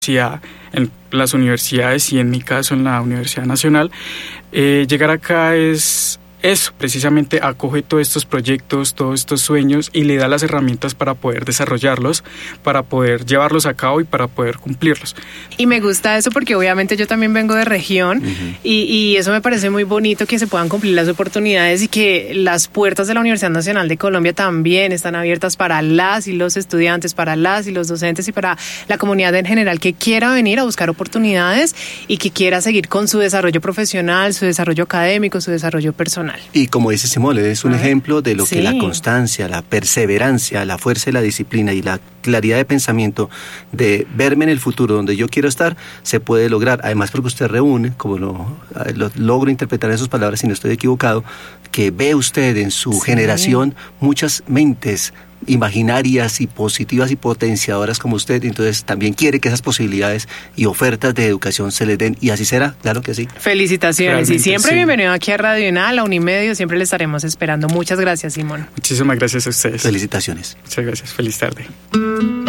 en las universidades y en mi caso en la Universidad Nacional, llegar acá es eso, precisamente acoge todos estos proyectos, todos estos sueños y le da las herramientas para poder desarrollarlos, para poder llevarlos a cabo y para poder cumplirlos. Y me gusta eso porque obviamente yo también vengo de región y eso me parece muy bonito, que se puedan cumplir las oportunidades y que las puertas de la Universidad Nacional de Colombia también están abiertas para las y los estudiantes, para las y los docentes y para la comunidad en general que quiera venir a buscar oportunidades y que quiera seguir con su desarrollo profesional, su desarrollo académico, su desarrollo personal. Y como dice Simón, es un ejemplo de lo que la constancia, la perseverancia, la fuerza y la disciplina y la claridad de pensamiento de verme en el futuro donde yo quiero estar, se puede lograr. Además porque usted reúne, como lo logro interpretar en sus palabras si no estoy equivocado, que ve usted en su generación muchas mentes imaginarias y positivas y potenciadoras como usted, entonces también quiere que esas posibilidades y ofertas de educación se les den, y así será, claro que sí. Felicitaciones. Realmente, y siempre bienvenido aquí a Radio UNAL, a Unimedio, siempre le estaremos esperando. Muchas gracias, Simón. Muchísimas gracias a ustedes. Felicitaciones. Muchas gracias, feliz tarde.